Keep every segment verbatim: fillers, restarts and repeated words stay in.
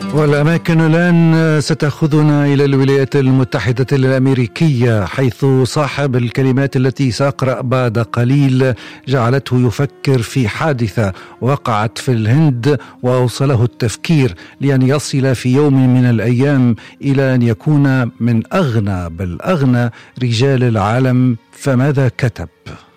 والأماكن الآن ستأخذنا إلى الولايات المتحدة الأمريكية، حيث صاحب الكلمات التي سأقرأ بعد قليل جعلته يفكر في حادثة وقعت في الهند وأوصله التفكير لأن يصل في يوم من الأيام إلى أن يكون من أغنى بل أغنى رجال العالم. فماذا كتب؟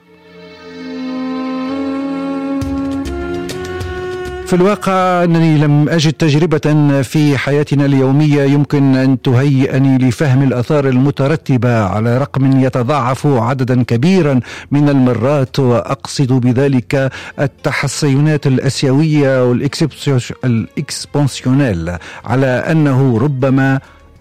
في الواقع أنني لم أجد تجربة في حياتنا اليومية يمكن أن تهيئني لفهم الآثار المترتبة على رقم يتضاعف عددا كبيرا من المرات، وأقصد بذلك التحسينات الأسيوية والإكسبونسيونيل، على أنه ربما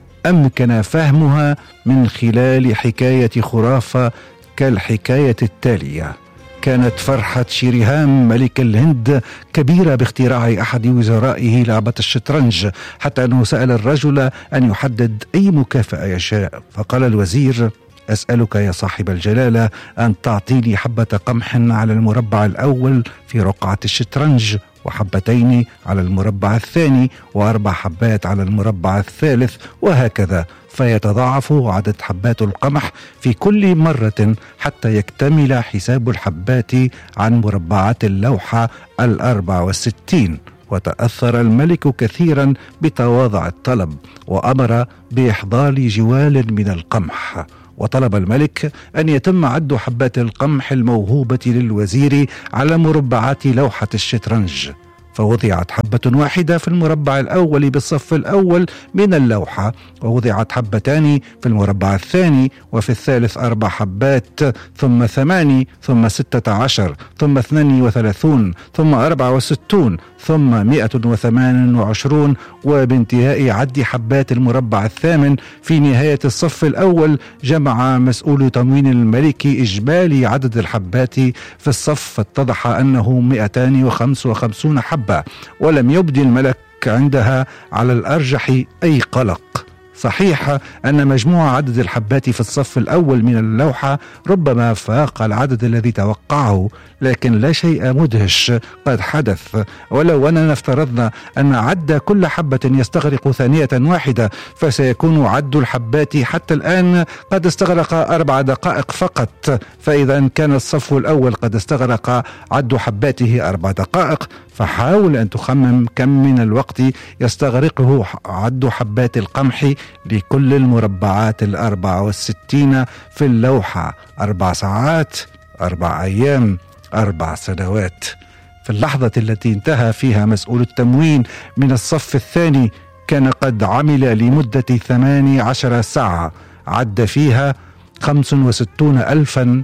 أمكن فهمها من خلال حكاية خرافة كالحكاية التالية. كانت فرحة شريهام ملك الهند كبيرة باختراع أحد وزرائه لعبة الشطرنج، حتى أنه سأل الرجل أن يحدد أي مكافأة يشاء، فقال الوزير: أسألك يا صاحب الجلالة أن تعطيني حبة قمح على المربع الأول في رقعة الشطرنج، وحبتين على المربع الثاني، وأربع حبات على المربع الثالث، وهكذا، فيتضاعف عدد حبات القمح في كل مرة حتى يكتمل حساب الحبات عن مربعات اللوحة الأربع والستين. وتأثر الملك كثيرا بتواضع الطلب، وأمر بإحضار جوال من القمح، وطلب الملك أن يتم عد حبات القمح الموهوبة للوزير على مربعات لوحة الشطرنج، فوضعت حبة واحدة في المربع الأول بالصف الأول من اللوحة، ووضعت حبتان في المربع الثاني، وفي الثالث أربع حبات، ثم ثماني، ثم ستة عشر، ثم اثنان وثلاثون، ثم أربعة وستون، ثم مئة وثمان وعشرون، وبانتهاء عد حبات المربع الثامن في نهاية الصف الأول جمع مسؤول تموين الملك إجمالي عدد الحبات في الصف، فاتضح أنه مئتان وخمس وخمسون حبة، ولم يبدي الملك عندها على الأرجح أي قلق. صحيح أن مجموع عدد الحبات في الصف الأول من اللوحة ربما فاق العدد الذي توقعه، لكن لا شيء مدهش قد حدث. ولو أننا افترضنا أن عد كل حبة يستغرق ثانية واحدة، فسيكون عد الحبات حتى الآن قد استغرق أربع دقائق فقط، فإذا كان الصف الأول قد استغرق عد حباته أربع دقائق، فحاول أن تخمم كم من الوقت يستغرقه عد حبات القمح لكل المربعات الأربع والستين في اللوحة. أربع ساعات، أربع أيام، أربع سنوات. في اللحظة التي انتهى فيها مسؤول التموين من الصف الثاني كان قد عمل لمدة ثماني عشر ساعة، عد فيها خمس وستون ألفا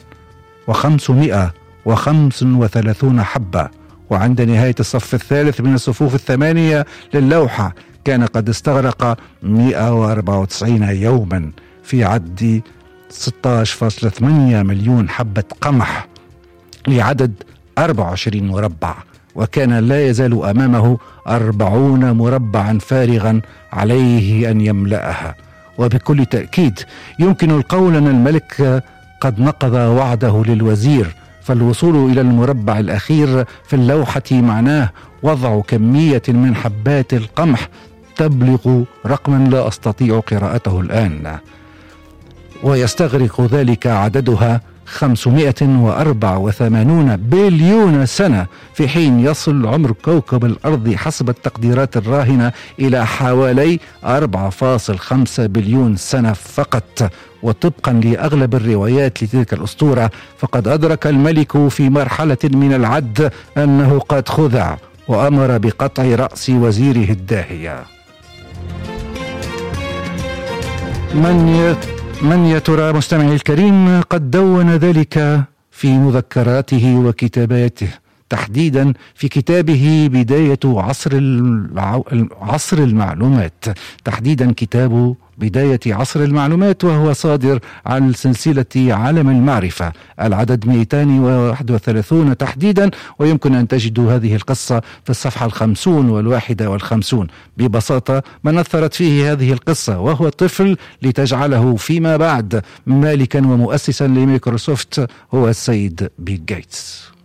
وخمسمائة وخمس وثلاثون حبة، وعند نهاية الصف الثالث من الصفوف الثمانية للوحة كان قد استغرق مئة وأربعة وتسعين يوما في عد ستة عشر فاصلة ثمانية مليون حبة قمح لعدد أربعة وعشرين مربع، وكان لا يزال أمامه أربعون مربعا فارغا عليه أن يملأها. وبكل تأكيد يمكن القول أن الملك قد نقض وعده للوزير، فالوصول إلى المربع الأخير في اللوحة معناه وضع كمية من حبات القمح تبلغ رقما لا أستطيع قراءته الآن، ويستغرق ذلك عددها خمسمائة وأربعة وثمانين بليون سنة، في حين يصل عمر كوكب الأرض حسب التقديرات الراهنة إلى حوالي أربعة فاصلة خمسة بليون سنة فقط. وطبقا لأغلب الروايات لتلك الأسطورة، فقد أدرك الملك في مرحلة من العد أنه قد خذع، وأمر بقطع رأس وزيره الداهية. من يت من يا ترى مستمعي الكريم قد دون ذلك في مذكراته وكتاباته، تحديدا في كتابه بداية عصر الع... عصر المعلومات، تحديدا كتاب بداية عصر المعلومات، وهو صادر عن سلسلة عالم المعرفة، العدد مئتين وواحد وثلاثين تحديدا، ويمكن أن تجدوا هذه القصة في الصفحة الخمسون والواحدة والخمسون. ببساطة من أثرت فيه هذه القصة وهو طفل لتجعله فيما بعد مالكا ومؤسسا لميكروسوفت هو السيد بيل غيتس.